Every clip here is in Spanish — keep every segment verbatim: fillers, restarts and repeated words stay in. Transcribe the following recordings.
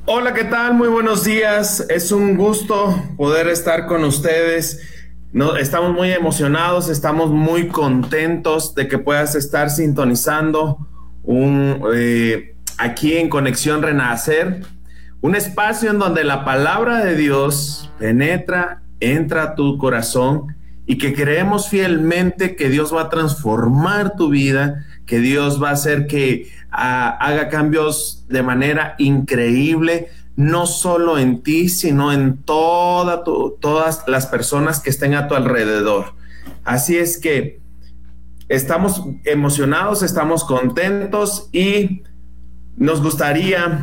Hola, ¿qué tal? Muy buenos días. Es un gusto poder estar con ustedes. No, estamos muy emocionados, estamos muy contentos de que puedas estar sintonizando un, eh, aquí en Conexión Renacer, un espacio en donde la palabra de Dios penetra, entra a tu corazón y que creemos fielmente que Dios va a transformar tu vida, que Dios va a hacer que uh, haga cambios de manera increíble, no solo en ti, sino en toda tu, todas las personas que estén a tu alrededor. Así es que estamos emocionados, estamos contentos y nos gustaría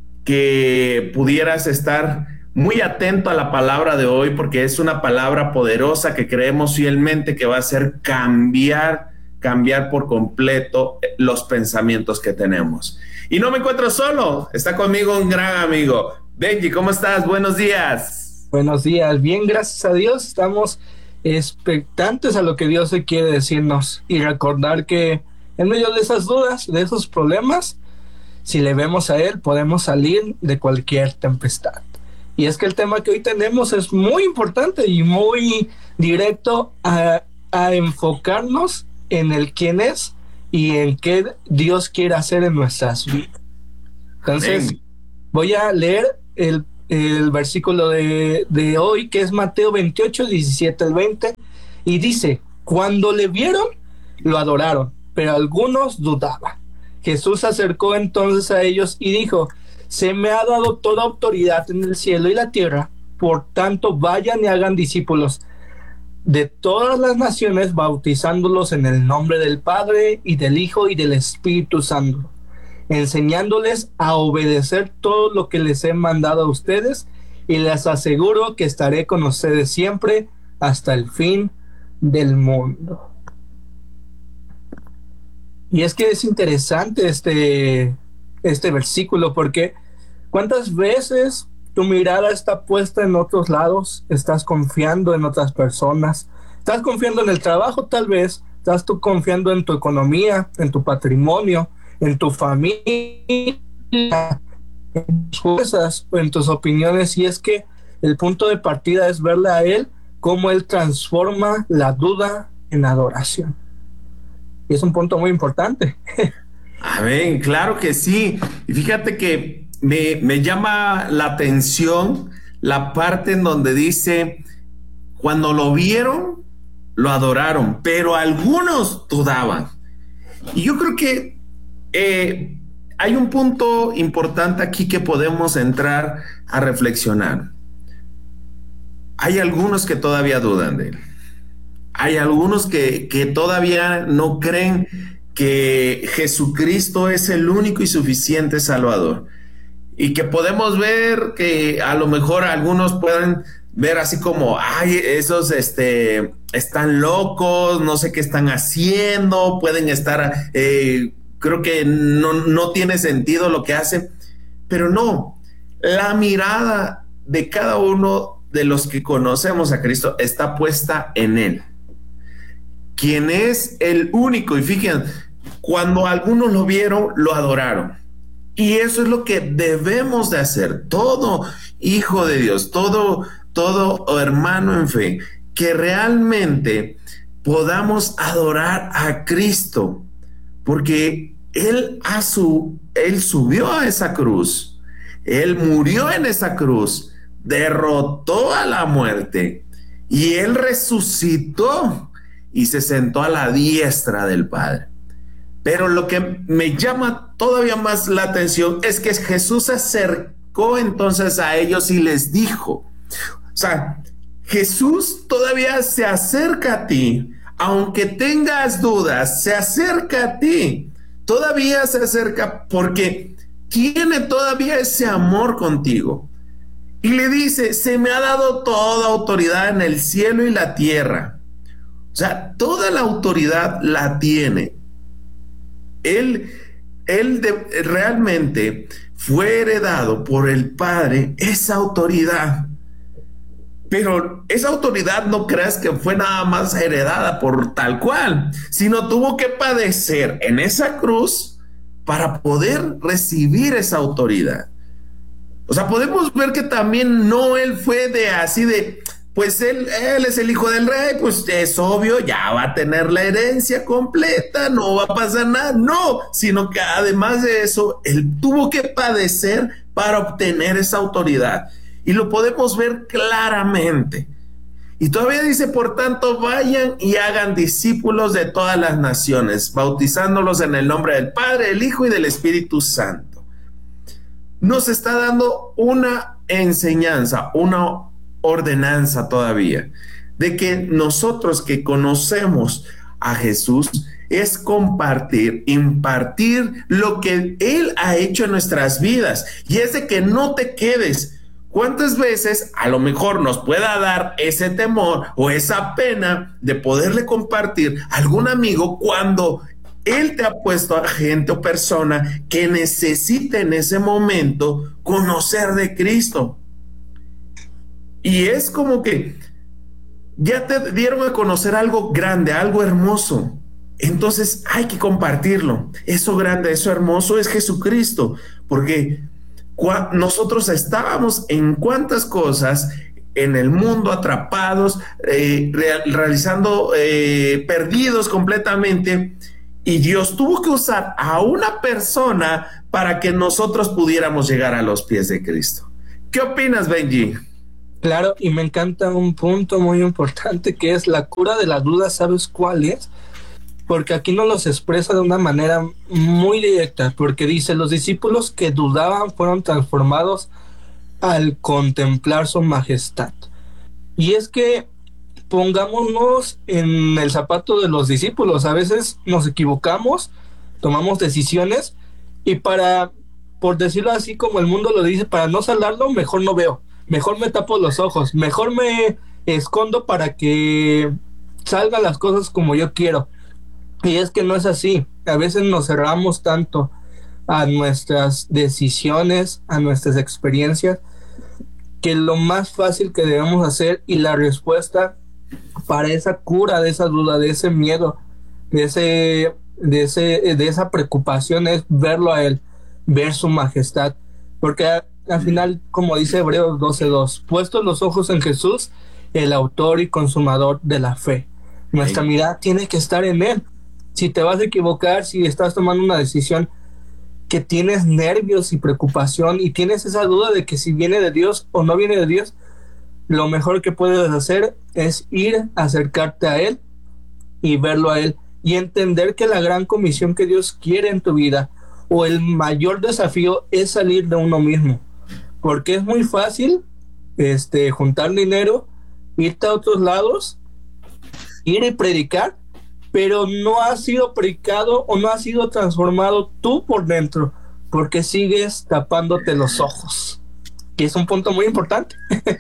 que pudieras estar muy atento a la palabra de hoy, porque es una palabra poderosa que creemos fielmente que va a hacer cambiar, cambiar por completo los pensamientos que tenemos. Y no me encuentro solo, está conmigo un gran amigo. Benji, ¿cómo estás? Buenos días. Buenos días, bien, gracias a Dios. Estamos expectantes a lo que Dios quiere decirnos y recordar que en medio de esas dudas, de esos problemas, si le vemos a Él, podemos salir de cualquier tempestad. Y es que el tema que hoy tenemos es muy importante y muy directo a, a enfocarnos en el quién es y en qué Dios quiere hacer en nuestras vidas. Entonces, Amén. Voy a leer el, el versículo de, de hoy, que es Mateo veintiocho, diecisiete al veinte, y dice: cuando le vieron, lo adoraron, pero algunos dudaban. Jesús se acercó entonces a ellos y dijo: se me ha dado toda autoridad en el cielo y la tierra, por tanto vayan y hagan discípulos de todas las naciones, bautizándolos en el nombre del Padre y del Hijo y del Espíritu Santo, enseñándoles a obedecer todo lo que les he mandado a ustedes, y les aseguro que estaré con ustedes siempre hasta el fin del mundo. Y es que es interesante este, este versículo, porque ¿cuántas veces tu mirada está puesta en otros lados? Estás confiando en otras personas, estás confiando en el trabajo, tal vez, estás tú confiando en tu economía, en tu patrimonio, en tu familia, en tus fuerzas o en tus opiniones. Y es que el punto de partida es verle a Él, cómo Él transforma la duda en adoración. Y es un punto muy importante. Amén, claro que sí. Y fíjate que me, me llama la atención la parte en donde dice: cuando lo vieron, lo adoraron, pero algunos dudaban. Y yo creo que eh, hay un punto importante aquí que podemos entrar a reflexionar. Hay algunos que todavía dudan de Él. Hay algunos que, que todavía no creen que Jesucristo es el único y suficiente Salvador. Y que podemos ver que a lo mejor algunos pueden ver así como: ay, esos este, están locos, no sé qué están haciendo, pueden estar, eh, creo que no, no tiene sentido lo que hacen. Pero no, la mirada de cada uno de los que conocemos a Cristo está puesta en Él, quien es el único. Y fíjense, cuando algunos lo vieron, lo adoraron. Y eso es lo que debemos de hacer. Todo hijo de Dios, todo, todo hermano en fe, que realmente podamos adorar a Cristo, porque Él, a su, Él subió a esa cruz, Él murió en esa cruz, derrotó a la muerte y Él resucitó y se sentó a la diestra del Padre. Pero lo que me llama todavía más la atención es que Jesús se acercó entonces a ellos y les dijo, o sea, Jesús todavía se acerca a ti, aunque tengas dudas, se acerca a ti, todavía se acerca porque tiene todavía ese amor contigo. Y le dice: se me ha dado toda autoridad en el cielo y la tierra. O sea, toda la autoridad la tiene. Él, él de, realmente fue heredado por el Padre esa autoridad. Pero esa autoridad no creas que fue nada más heredada por tal cual, sino tuvo que padecer en esa cruz para poder recibir esa autoridad. O sea, podemos ver que también no él fue de así de, pues él, él es el hijo del rey, pues es obvio, ya va a tener la herencia completa, no va a pasar nada, no, sino que además de eso, él tuvo que padecer para obtener esa autoridad. Y lo podemos ver claramente. Y todavía dice, por tanto, vayan y hagan discípulos de todas las naciones, bautizándolos en el nombre del Padre, del Hijo y del Espíritu Santo. Nos está dando una enseñanza, una ordenanza todavía, de que nosotros que conocemos a Jesús es compartir, impartir lo que Él ha hecho en nuestras vidas. Y es de que no te quedes. ¿Cuántas veces a lo mejor nos pueda dar ese temor o esa pena de poderle compartir a algún amigo cuando él te ha puesto a gente o persona que necesita en ese momento conocer de Cristo? Y es como que ya te dieron a conocer algo grande, algo hermoso. Entonces hay que compartirlo. Eso grande, eso hermoso es Jesucristo, porque nosotros estábamos en cuantas cosas en el mundo atrapados, eh, re realizando, eh, perdidos completamente, y Dios tuvo que usar a una persona para que nosotros pudiéramos llegar a los pies de Cristo. ¿Qué opinas, Benji? Claro, y me encanta un punto muy importante que es la cura de la duda. ¿Sabes cuál es? Porque aquí nos los expresa de una manera muy directa, porque dice, los discípulos que dudaban fueron transformados al contemplar su majestad. Y es que pongámonos en el zapato de los discípulos. A veces nos equivocamos, tomamos decisiones y para, por decirlo así como el mundo lo dice, para no salarlo, mejor no veo, mejor me tapo los ojos, mejor me escondo para que salgan las cosas como yo quiero. Y es que no es así. A veces nos cerramos tanto a nuestras decisiones, a nuestras experiencias, que lo más fácil que debemos hacer y la respuesta para esa cura de esa duda, de ese miedo, de ese, de ese, de esa preocupación es verlo a Él, ver su majestad. Porque a, al final, como dice Hebreos doce dos, puestos los ojos en Jesús, el autor y consumador de la fe. Nuestra sí. mirada tiene que estar en Él. Si te vas a equivocar, si estás tomando una decisión que tienes nervios y preocupación y tienes esa duda de que si viene de Dios o no viene de Dios, lo mejor que puedes hacer es ir, acercarte a Él y verlo a Él y entender que la gran comisión que Dios quiere en tu vida o el mayor desafío es salir de uno mismo, porque es muy fácil este, juntar dinero, irte a otros lados, ir y predicar, pero no has sido predicado o no has sido transformado tú por dentro, porque sigues tapándote los ojos, que es un punto muy importante.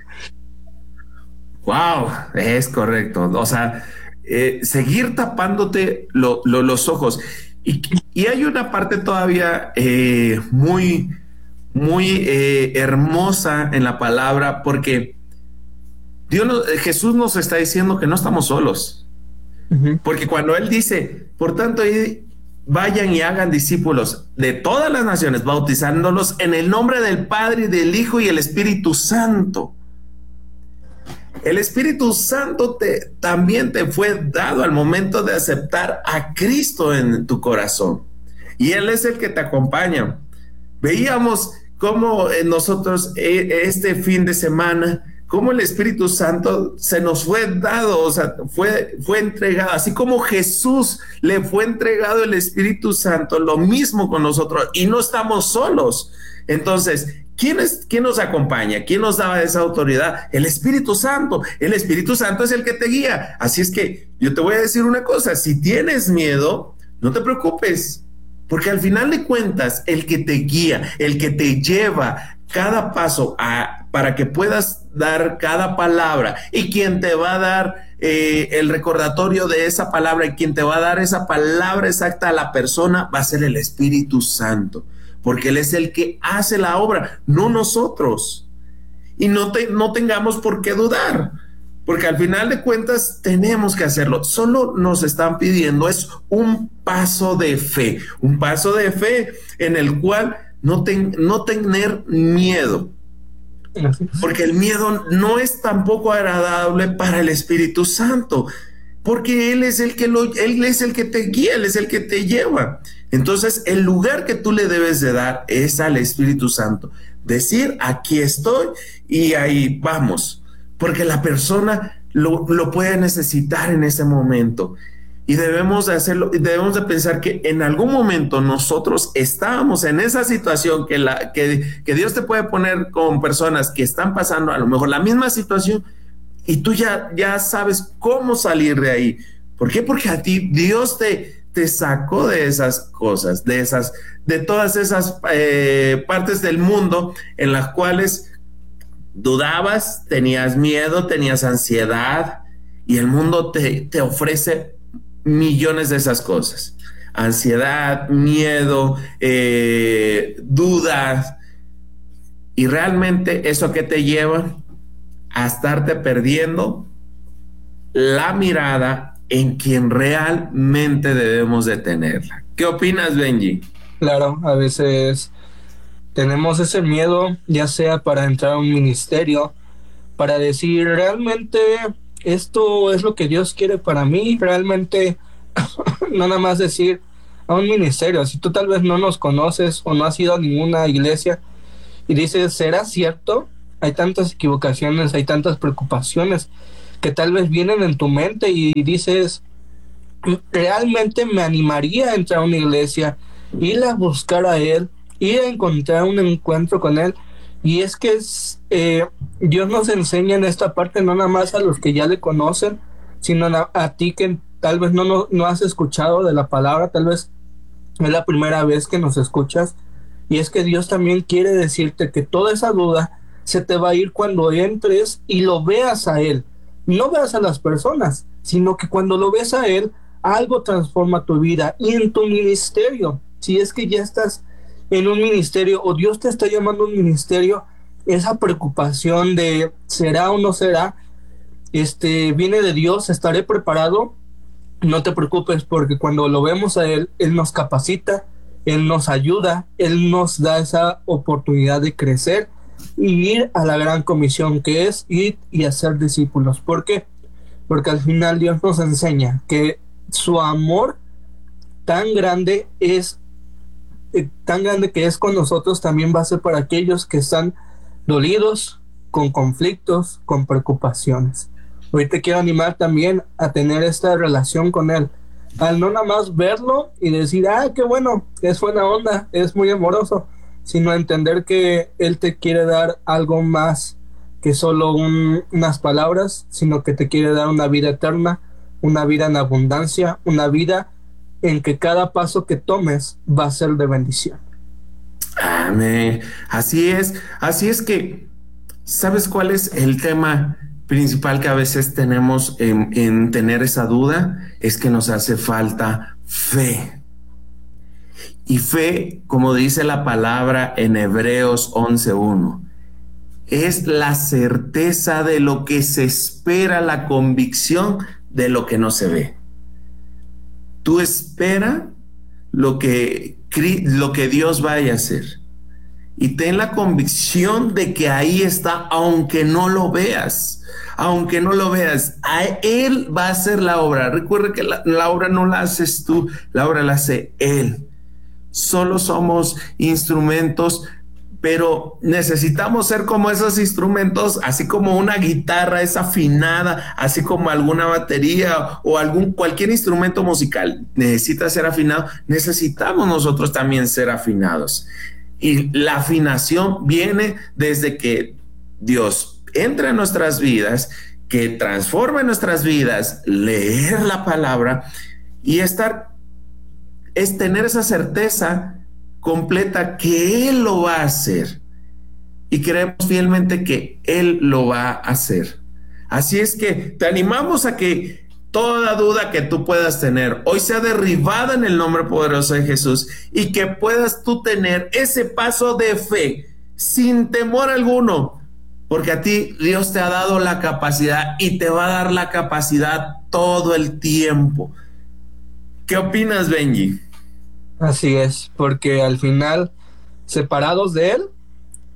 Wow, es correcto. O sea, eh, seguir tapándote lo, lo, los ojos. Y, y hay una parte todavía eh, muy, muy eh, hermosa en la palabra, porque Dios nos, Jesús nos está diciendo que no estamos solos. Porque cuando Él dice, por tanto, vayan y hagan discípulos de todas las naciones, bautizándolos en el nombre del Padre, del Hijo y el Espíritu Santo. El Espíritu Santo te, también te fue dado al momento de aceptar a Cristo en tu corazón. Y Él es el que te acompaña. Veíamos cómo nosotros este fin de semana, cómo el Espíritu Santo se nos fue dado, o sea, fue, fue entregado, así como Jesús le fue entregado el Espíritu Santo, lo mismo con nosotros, y no estamos solos. Entonces, ¿quién es, quién nos acompaña? ¿Quién nos daba esa autoridad? El Espíritu Santo. El Espíritu Santo es el que te guía. Así es que yo te voy a decir una cosa, si tienes miedo, no te preocupes, porque al final de cuentas, el que te guía, el que te lleva cada paso a, para que puedas dar cada palabra, y quien te va a dar eh, el recordatorio de esa palabra, y quien te va a dar esa palabra exacta a la persona, va a ser el Espíritu Santo, porque Él es el que hace la obra, no nosotros. Y no, te, no tengamos por qué dudar, porque al final de cuentas tenemos que hacerlo. Solo nos están pidiendo es un paso de fe, un paso de fe en el cual no, ten, no tener miedo. Así es. Porque el miedo no es tampoco agradable para el Espíritu Santo, porque Él es el que lo, Él es el que te guía, Él es el que te lleva. Entonces, el lugar que tú le debes de dar es al Espíritu Santo. Decir, aquí estoy y ahí vamos, porque la persona lo, lo puede necesitar en ese momento. Y debemos de hacerlo, debemos de pensar que en algún momento nosotros estábamos en esa situación que, la, que, que Dios te puede poner con personas que están pasando a lo mejor la misma situación y tú ya, ya sabes cómo salir de ahí. ¿Por qué? Porque a ti Dios te, te sacó de esas cosas, de esas, de todas esas eh, partes del mundo en las cuales dudabas, tenías miedo, tenías ansiedad y el mundo te, te ofrece millones de esas cosas: ansiedad, miedo, eh, dudas, y realmente eso que te lleva a estarte perdiendo la mirada en quien realmente debemos de tenerla. ¿Qué opinas, Benji? Claro, a veces tenemos ese miedo, ya sea para entrar a un ministerio, para decir, realmente esto es lo que Dios quiere para mí, realmente no nada más decir a un ministerio. Si tú tal vez no nos conoces o no has ido a ninguna iglesia y dices, ¿será cierto? Hay tantas equivocaciones, hay tantas preocupaciones que tal vez vienen en tu mente y dices, realmente me animaría a entrar a una iglesia, ir a buscar a Él, ir a encontrar un encuentro con Él. Y es que es, eh, Dios nos enseña en esta parte no nada más a los que ya le conocen, sino a, a ti que tal vez no, no, no has escuchado de la palabra, tal vez es la primera vez que nos escuchas. Y es que Dios también quiere decirte que toda esa duda se te va a ir cuando entres y lo veas a Él. No veas a las personas, sino que cuando lo ves a Él, algo transforma tu vida y en tu ministerio. Si es que ya estás en un ministerio o Dios te está llamando a un ministerio, esa preocupación de será o no será, este, viene de Dios. ¿Estaré preparado? No te preocupes, porque cuando lo vemos a Él, Él nos capacita, Él nos ayuda, Él nos da esa oportunidad de crecer y ir a la gran comisión, que es ir y hacer discípulos. ¿Por qué? Porque al final Dios nos enseña que su amor tan grande es eh, tan grande que es con nosotros, también va a ser para aquellos que están dolidos, con conflictos, con preocupaciones. Hoy te quiero animar también a tener esta relación con Él, al no nada más verlo y decir, ah, qué bueno, es buena onda, es muy amoroso, sino entender que Él te quiere dar algo más que solo un, unas palabras, sino que te quiere dar una vida eterna, una vida en abundancia, una vida en que cada paso que tomes va a ser de bendición. Amén. Así es, así es que, ¿sabes cuál es el tema principal que a veces tenemos en, en tener esa duda? Es que nos hace falta fe. Y fe, como dice la palabra en Hebreos once uno, es la certeza de lo que se espera, la convicción de lo que no se ve. Tú espera lo que, lo que Dios vaya a hacer y ten la convicción de que ahí está, aunque no lo veas, aunque no lo veas, a Él va a hacer la obra. Recuerda que la, la obra no la haces tú, la obra la hace Él. Solo somos instrumentos, pero necesitamos ser como esos instrumentos, así como una guitarra es afinada, así como alguna batería o algún cualquier instrumento musical necesita ser afinado. Necesitamos nosotros también ser afinados. Y la afinación viene desde que Dios entra en nuestras vidas, que transforma nuestras vidas, leer la palabra y estar, es tener esa certeza completa que Él lo va a hacer y creemos fielmente que Él lo va a hacer. Así es que te animamos a que toda duda que tú puedas tener hoy sea derribada en el nombre poderoso de Jesús y que puedas tú tener ese paso de fe sin temor alguno, porque a ti Dios te ha dado la capacidad y te va a dar la capacidad todo el tiempo. ¿Qué opinas, Benji? Así es, porque al final, separados de Él,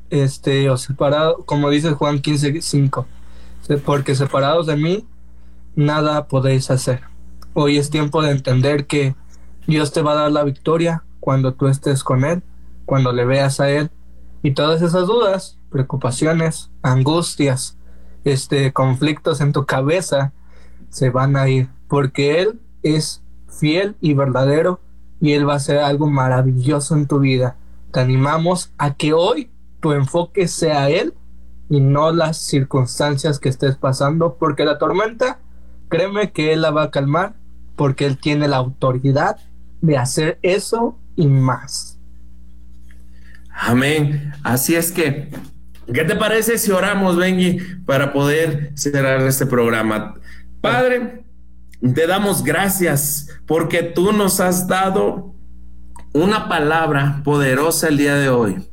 este, o separado, como dice Juan quince cinco, porque separados de mí, nada podéis hacer. Hoy es tiempo de entender que Dios te va a dar la victoria cuando tú estés con Él, cuando le veas a Él, y todas esas dudas, preocupaciones, angustias, este, conflictos en tu cabeza se van a ir, porque Él es fiel y verdadero y Él va a hacer algo maravilloso en tu vida. Te animamos a que hoy tu enfoque sea Él y no las circunstancias que estés pasando, porque la tormenta, créeme que Él la va a calmar, porque Él tiene la autoridad de hacer eso y más. Amén. Así es que, ¿qué te parece si oramos, Benji, para poder cerrar este programa? Padre, te damos gracias porque tú nos has dado una palabra poderosa el día de hoy,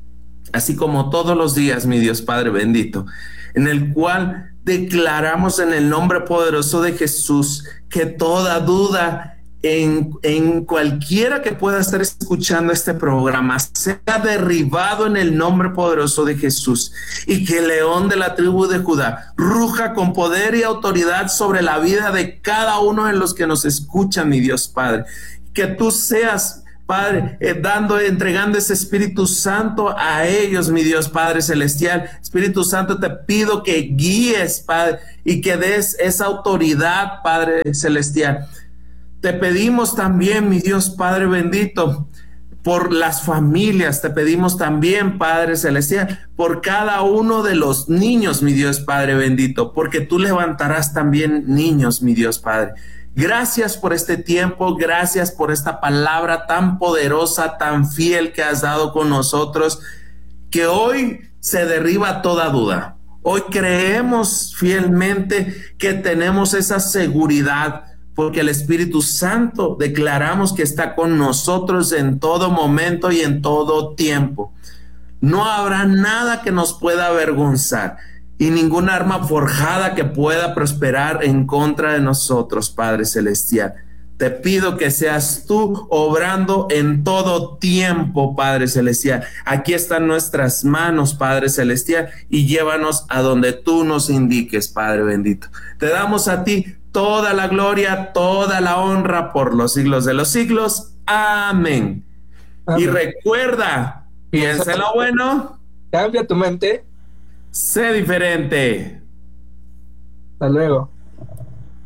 así como todos los días, mi Dios Padre bendito, en el cual declaramos en el nombre poderoso de Jesús que toda duda en, en cualquiera que pueda estar escuchando este programa sea derribado en el nombre poderoso de Jesús, y que el león de la tribu de Judá ruja con poder y autoridad sobre la vida de cada uno de los que nos escuchan, mi Dios Padre. Que tú seas, Padre, eh, dando, entregando ese Espíritu Santo a ellos, mi Dios Padre Celestial. Espíritu Santo, te pido que guíes, Padre, y que des esa autoridad, Padre Celestial. Te pedimos también, mi Dios Padre bendito, por las familias. Te pedimos también, Padre Celestial, por cada uno de los niños, mi Dios Padre bendito, porque tú levantarás también niños, mi Dios Padre. Gracias por este tiempo, gracias por esta palabra tan poderosa, tan fiel que has dado con nosotros, que hoy se derriba toda duda. Hoy creemos fielmente que tenemos esa seguridad, porque el Espíritu Santo declaramos que está con nosotros en todo momento y en todo tiempo. No habrá nada que nos pueda avergonzar, y ninguna arma forjada que pueda prosperar en contra de nosotros, Padre Celestial. Te pido que seas tú obrando en todo tiempo, Padre Celestial. Aquí están nuestras manos, Padre Celestial, y llévanos a donde tú nos indiques, Padre bendito. Te damos a ti toda la gloria, toda la honra por los siglos de los siglos. Amén. Amén. Y recuerda, piensa en lo bueno. Cambia tu mente. Sé diferente. Hasta luego.